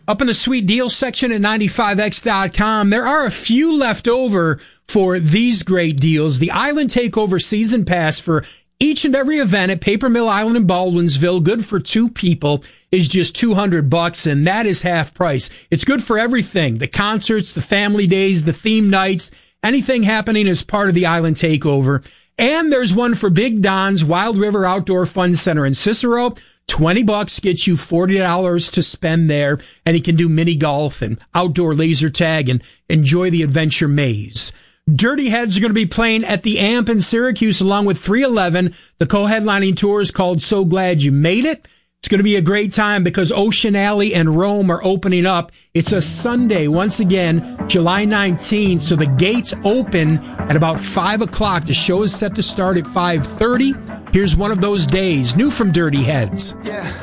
Up in the sweet deals section at 95x.com, there are a few left over for these great deals. The Island Takeover Season Pass for each and every event at Paper Mill Island in Baldwinsville, good for 2 people, is just $200, and that is half price. It's good for everything, the concerts, the family days, the theme nights, anything happening as part of the Island Takeover. And there's one for Big Don's Wild River Outdoor Fun Center in Cicero. $20 gets you $40 to spend there, and you can do mini golf and outdoor laser tag and enjoy the adventure maze. Dirty Heads are going to be playing at the Amp in Syracuse along with 311. The co-headlining tour is called So Glad You Made It. It's going to be a great time because Ocean Alley and Rome are opening up. It's a Sunday, once again, July 19th, so the gates open at about 5 o'clock. The show is set to start at 5:30. Here's one of those days, new from Dirty Heads. Yeah.